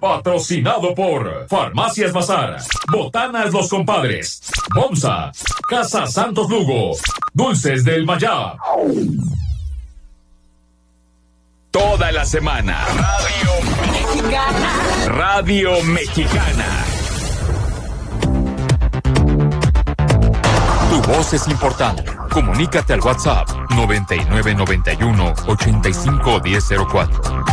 Patrocinado por Farmacias Bazar, Botanas Los Compadres, Bomsa, Casa Santos Lugo, Dulces del Mayab. Toda la semana, Radio Mexicana. Tu voz es importante. Comunícate al WhatsApp 9991-851004.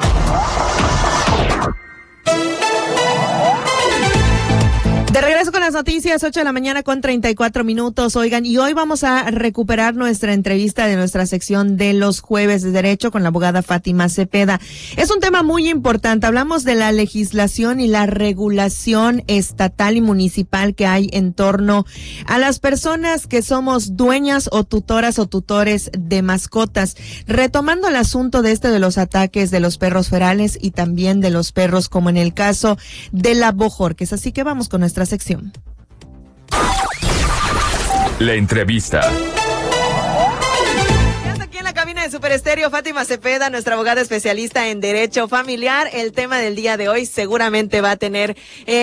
De regreso con las noticias, 8 de la mañana con 34 minutos. Oigan, y hoy vamos a recuperar nuestra entrevista de nuestra sección de los jueves de Derecho con la abogada Fátima Cepeda. Es un tema muy importante. Hablamos de la legislación y la regulación estatal y municipal que hay en torno a las personas que somos dueñas o tutoras o tutores de mascotas. Retomando el asunto de los ataques de los perros ferales y también de los perros, como en el caso de la Bojorquez. Así que vamos con nuestra sección. La entrevista. Aquí en la cabina de Super Estéreo, Fátima Cepeda, nuestra abogada especialista en Derecho Familiar. El tema del día de hoy seguramente va a tener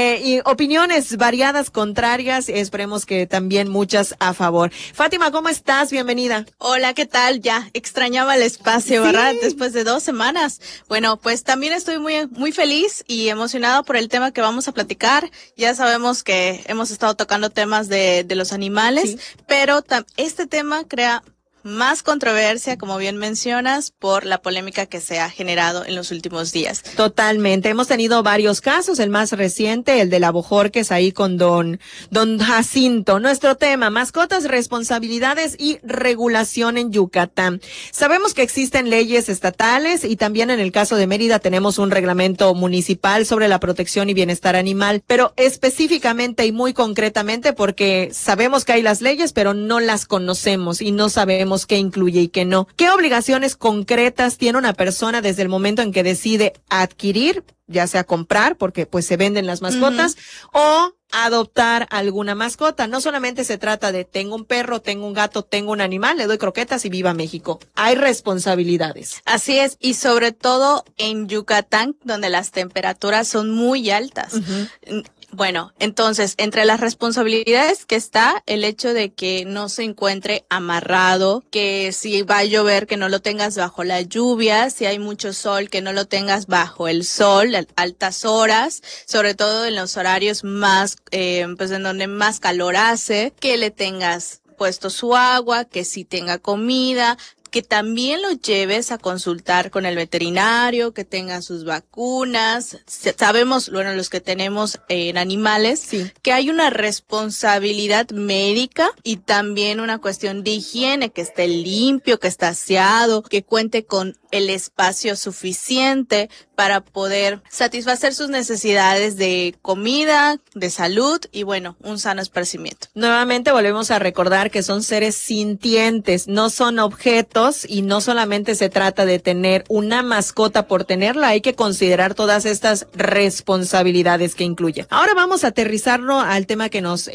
opiniones variadas, contrarias, esperemos que también muchas a favor. Fátima, ¿cómo estás? Bienvenida. Hola, ¿qué tal? Ya extrañaba el espacio, ¿Sí? ¿Verdad? Después de 2 semanas. Bueno, pues también estoy muy feliz y emocionada por el tema que vamos a platicar. Ya sabemos que hemos estado tocando temas de los animales, sí, pero este tema crea más controversia, como bien mencionas, por la polémica que se ha generado en los últimos días. Totalmente. Hemos tenido varios casos, el más reciente, el de la Bojorquez, ahí con don Jacinto. Nuestro tema, mascotas, responsabilidades y regulación en Yucatán. Sabemos que existen leyes estatales y también en el caso de Mérida tenemos un reglamento municipal sobre la protección y bienestar animal, pero específicamente y muy concretamente porque sabemos que hay las leyes, pero no las conocemos y no sabemos qué incluye y qué no. ¿Qué obligaciones concretas tiene una persona desde el momento en que decide adquirir, ya sea comprar, porque pues se venden las mascotas, o adoptar alguna mascota? No solamente se trata de tengo un perro, tengo un gato, tengo un animal, le doy croquetas y viva México. Hay responsabilidades. Así es, y sobre todo en Yucatán, donde las temperaturas son muy altas. Bueno, entonces, entre las responsabilidades que está el hecho de que no se encuentre amarrado, que si va a llover que no lo tengas bajo la lluvia, si hay mucho sol que no lo tengas bajo el sol, altas horas, sobre todo en los horarios más, pues en donde más calor hace, que le tengas puesto su agua, que si tenga comida, que también lo lleves a consultar con el veterinario, que tenga sus vacunas. Sabemos, bueno, los que tenemos en animales, sí, que hay una responsabilidad médica y también una cuestión de higiene, que esté limpio, que esté aseado, que cuente con el espacio suficiente para poder satisfacer sus necesidades de comida, de salud y bueno, un sano esparcimiento. Nuevamente volvemos a recordar que son seres sintientes, no son objetos y no solamente se trata de tener una mascota por tenerla, hay que considerar todas estas responsabilidades que incluye. Ahora vamos a aterrizarlo al tema que nos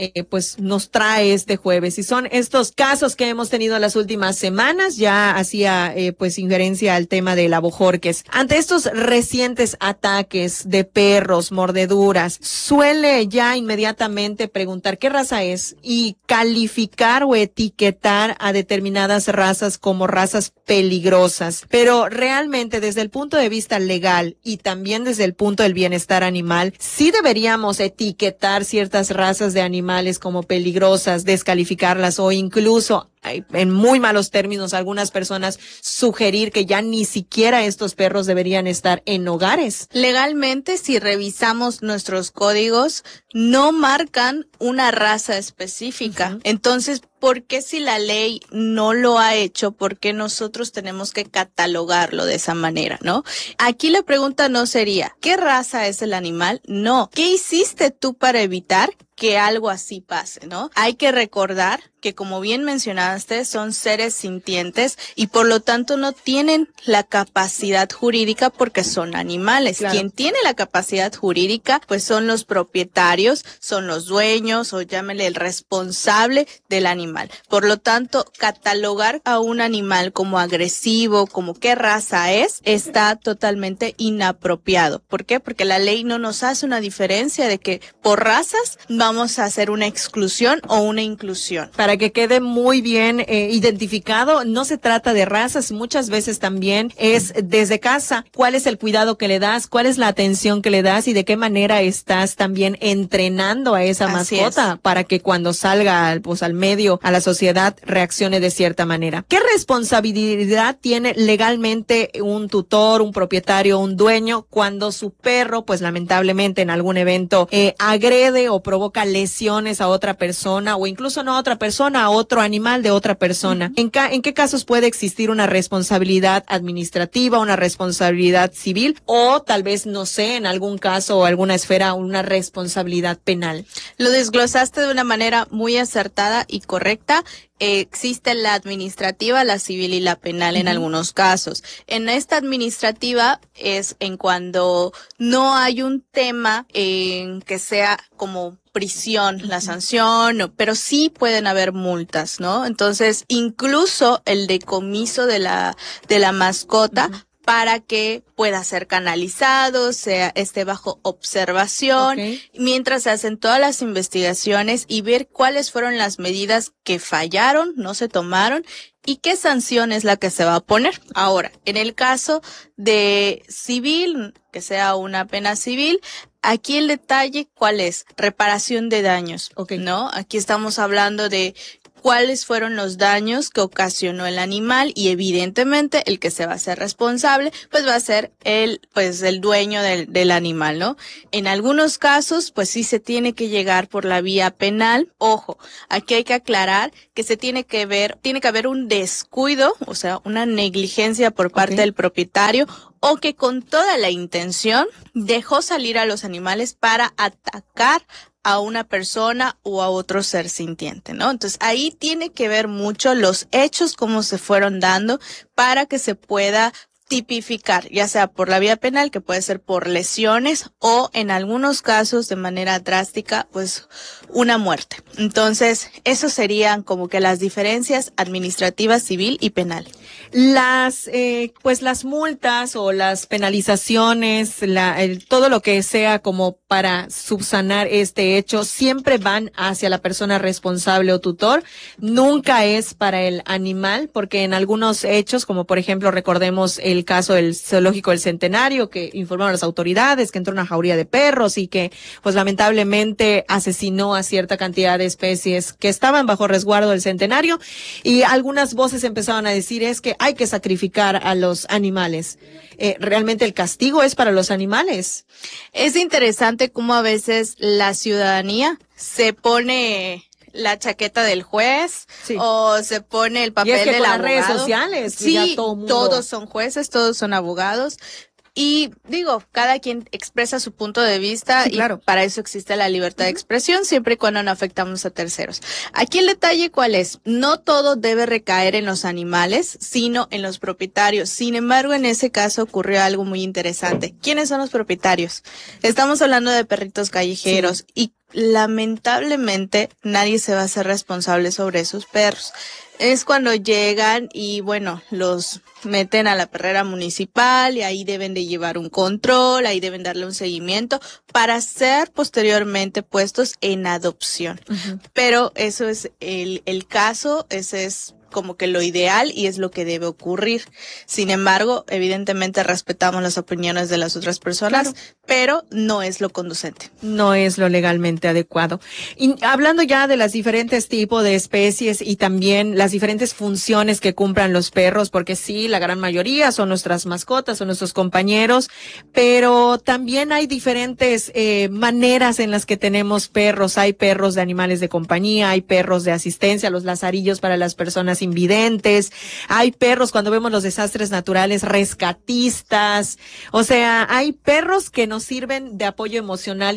trae este jueves y son estos casos que hemos tenido las últimas semanas. Ya hacía injerencia al tema de la Bojorquez. Ante estos recientes ataques de perros, mordeduras, suele ya inmediatamente preguntar qué raza es y calificar o etiquetar a determinadas razas como razas peligrosas. Pero realmente desde el punto de vista legal y también desde el punto del bienestar animal, sí deberíamos etiquetar ciertas razas de animales como peligrosas, descalificarlas o incluso en muy malos términos algunas personas sugerir que ya ni siquiera estos perros deberían estar en hogares. Legalmente, si revisamos nuestros códigos, no marcan una raza específica. Entonces, ¿por qué si la ley no lo ha hecho? ¿Por qué nosotros tenemos que catalogarlo de esa manera, no? Aquí la pregunta no sería, ¿qué raza es el animal? No. ¿Qué hiciste tú para evitar que algo así pase, no? Hay que recordar que, como bien mencionaste, son seres sintientes y por lo tanto no tienen la capacidad jurídica porque son animales. Claro. Quien tiene la capacidad jurídica, pues son los propietarios, son los dueños o llámele el responsable del animal. animal. Por lo tanto, catalogar a un animal como agresivo, como qué raza es, está totalmente inapropiado. ¿Por qué? Porque la ley no nos hace una diferencia de que por razas vamos a hacer una exclusión o una inclusión. Para que quede muy bien identificado, no se trata de razas, muchas veces también es desde casa. ¿Cuál es el cuidado que le das? ¿Cuál es la atención que le das? ¿Y de qué manera estás también entrenando a esa mascota para que cuando salga pues al medio, a la sociedad, reaccione de cierta manera? ¿Qué responsabilidad tiene legalmente un tutor, un propietario, un dueño cuando su perro, pues lamentablemente en algún evento agrede o provoca lesiones a otra persona, o incluso no a otra persona, a otro animal de otra persona? ¿En qué casos puede existir una responsabilidad administrativa, una responsabilidad civil, o tal vez, no sé, en algún caso o alguna esfera, una responsabilidad penal? Lo desglosaste de una manera muy acertada y correcta. Existe la administrativa, la civil y la penal en algunos casos. En esta administrativa es en cuando no hay un tema en que sea como prisión, la sanción, pero sí pueden haber multas, ¿no? Entonces, incluso el decomiso de la mascota, para que pueda ser canalizado, esté bajo observación, mientras se hacen todas las investigaciones y ver cuáles fueron las medidas que fallaron, no se tomaron, y qué sanción es la que se va a poner. Ahora, en el caso de civil, que sea una pena civil, aquí el detalle, ¿cuál es? Reparación de daños, ¿no? Aquí estamos hablando de cuáles fueron los daños que ocasionó el animal, y evidentemente el que se va a hacer responsable pues va a ser el dueño del animal, ¿no? En algunos casos pues sí se tiene que llegar por la vía penal. Ojo, aquí hay que aclarar que tiene que haber un descuido, o sea, una negligencia por parte del propietario, o que con toda la intención dejó salir a los animales para atacar a una persona o a otro ser sintiente, ¿no? Entonces ahí tiene que ver mucho los hechos, cómo se fueron dando, para que se pueda tipificar, ya sea por la vía penal, que puede ser por lesiones, o en algunos casos de manera drástica, pues una muerte. Entonces, eso serían como que las diferencias administrativas, civil y penal. Las multas o las penalizaciones, todo lo que sea como para subsanar este hecho, siempre van hacia la persona responsable o tutor, nunca es para el animal, porque en algunos hechos, como por ejemplo recordemos el caso del zoológico del Centenario, que informaron las autoridades que entró una jauría de perros y que pues lamentablemente asesinó a cierta cantidad de especies que estaban bajo resguardo del Centenario, y algunas voces empezaban a decir es que hay que sacrificar a los animales. ¿Realmente el castigo es para los animales? Es interesante cómo a veces la ciudadanía se pone la chaqueta del juez, o se pone el papel del abogado. Las redes sociales, sí, todos son jueces, todos son abogados. Y digo, cada quien expresa su punto de vista, y para eso existe la libertad de expresión, siempre y cuando no afectamos a terceros. Aquí el detalle, ¿cuál es? No todo debe recaer en los animales, sino en los propietarios. Sin embargo, en ese caso ocurrió algo muy interesante. ¿Quiénes son los propietarios? Estamos hablando de perritos callejeros, y lamentablemente nadie se va a hacer responsable sobre esos perros. Es cuando llegan y bueno, los meten a la perrera municipal, y ahí deben de llevar un control, ahí deben darle un seguimiento para ser posteriormente puestos en adopción. Pero eso es el caso, ese es como que lo ideal y es lo que debe ocurrir. Sin embargo, evidentemente respetamos las opiniones de las otras personas, pero no es lo conducente. No es lo legalmente adecuado. Y hablando ya de las diferentes tipos de especies y también las diferentes funciones que cumplan los perros, porque sí, la gran mayoría son nuestras mascotas, son nuestros compañeros, pero también hay diferentes maneras en las que tenemos perros. Hay perros de animales de compañía, hay perros de asistencia, los lazarillos para las personas invidentes, hay perros cuando vemos los desastres naturales, rescatistas, o sea, hay perros que nos sirven de apoyo emocional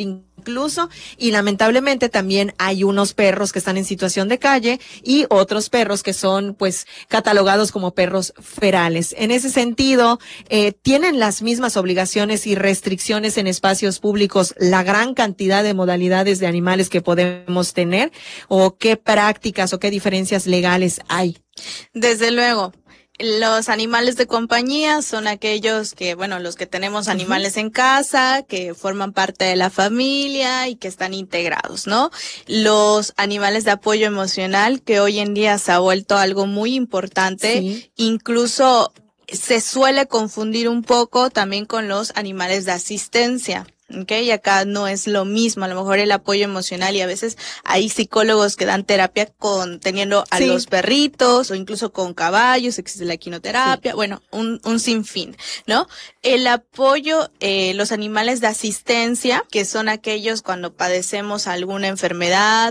incluso, y lamentablemente también hay unos perros que están en situación de calle y otros perros que son pues catalogados como perros ferales. En ese sentido, ¿tienen las mismas obligaciones y restricciones en espacios públicos la gran cantidad de modalidades de animales que podemos tener? ¿O qué prácticas o qué diferencias legales hay? Desde luego. Los animales de compañía son aquellos que, bueno, los que tenemos animales en casa, que forman parte de la familia y que están integrados, ¿no? Los animales de apoyo emocional, que hoy en día se ha vuelto algo muy importante, sí. Incluso se suele confundir un poco también con los animales de asistencia. Okay, y acá no es lo mismo, a lo mejor el apoyo emocional, y a veces hay psicólogos que dan terapia teniendo a sí. los perritos o incluso con caballos, existe la equinoterapia, sí. Bueno, un sinfín, ¿no? El apoyo, los animales de asistencia, que son aquellos cuando padecemos alguna enfermedad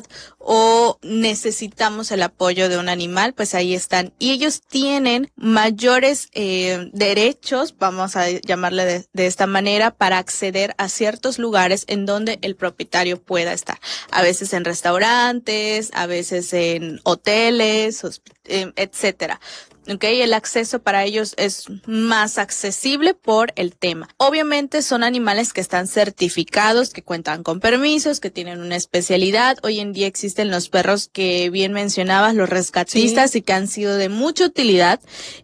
o necesitamos el apoyo de un animal, pues ahí están. Y ellos tienen mayores derechos, vamos a llamarle de esta manera, para acceder a ciertos lugares en donde el propietario pueda estar. A veces en restaurantes, a veces en hoteles, etcétera. Okay, el acceso para ellos es más accesible por el tema. Obviamente son animales que están certificados, que cuentan con permisos, que tienen una especialidad. Hoy en día existen los perros que bien mencionabas, los rescatistas, sí. Y que han sido de mucha utilidad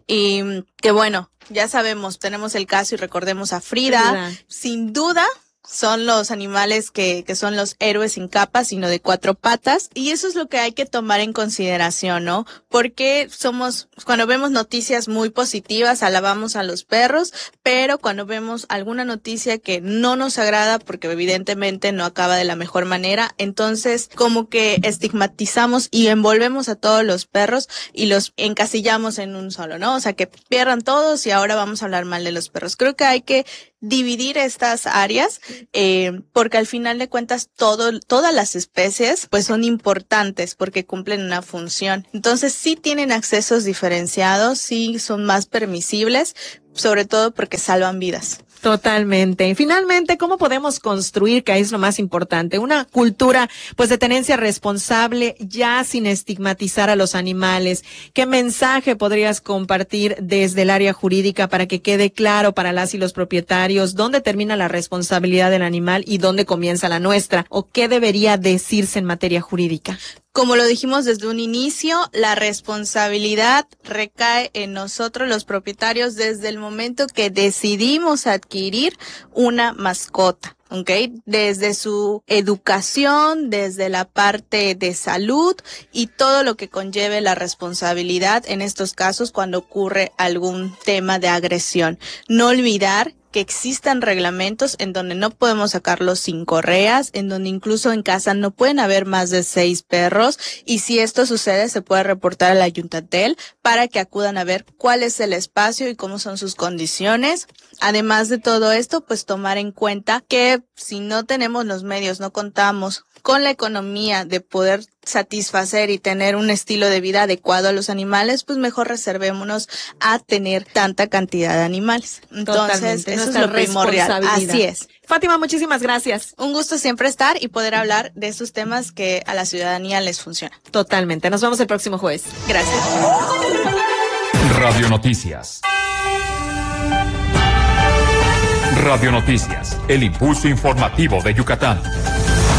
y que bueno, ya sabemos, tenemos el caso y recordemos a Frida. Sin duda, son los animales que son los héroes sin capa, sino de 4 patas. Y eso es lo que hay que tomar en consideración, ¿no? Porque cuando vemos noticias muy positivas, alabamos a los perros, pero cuando vemos alguna noticia que no nos agrada, porque evidentemente no acaba de la mejor manera, entonces como que estigmatizamos y envolvemos a todos los perros y los encasillamos en un solo, ¿no? O sea, que pierdan todos y ahora vamos a hablar mal de los perros. Creo que hay que dividir estas áreas, porque al final de cuentas todas las especies pues son importantes porque cumplen una función. Entonces sí tienen accesos diferenciados, sí son más permisibles, sobre todo porque salvan vidas. Totalmente. Y finalmente, ¿cómo podemos construir, que es lo más importante, una cultura pues de tenencia responsable ya sin estigmatizar a los animales? ¿Qué mensaje podrías compartir desde el área jurídica para que quede claro para las y los propietarios dónde termina la responsabilidad del animal y dónde comienza la nuestra? ¿O qué debería decirse en materia jurídica? Como lo dijimos desde un inicio, la responsabilidad recae en nosotros, los propietarios, desde el momento que decidimos adquirir una mascota. Okay, desde su educación, desde la parte de salud y todo lo que conlleve la responsabilidad en estos casos cuando ocurre algún tema de agresión. No olvidar que existan reglamentos en donde no podemos sacarlos sin correas, en donde incluso en casa no pueden haber más de 6 perros, y si esto sucede se puede reportar a la Yuntatel para que acudan a ver cuál es el espacio y cómo son sus condiciones. Además de todo esto, pues tomar en cuenta que si no tenemos los medios, no contamos con la economía de poder satisfacer y tener un estilo de vida adecuado a los animales, pues mejor reservémonos a tener tanta cantidad de animales. Entonces, eso es lo primordial. Así es. Fátima, muchísimas gracias. Un gusto siempre estar y poder hablar de estos temas que a la ciudadanía les funciona. Totalmente. Nos vemos el próximo jueves. Gracias. Radio Noticias. Radio Noticias, el impulso informativo de Yucatán.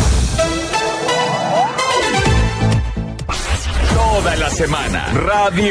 Toda la semana, Radio